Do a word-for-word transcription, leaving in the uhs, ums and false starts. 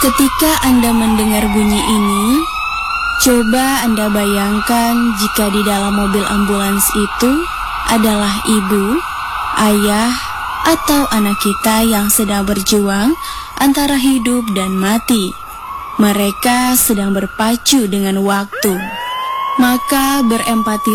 Ketika Anda mendengar bunyi ini, coba Anda bayangkan jika di dalam mobil ambulans itu adalah ibu, ayah, atau anak kita yang sedang berjuang antara hidup dan mati. Mereka sedang berpacu dengan waktu. Maka berempati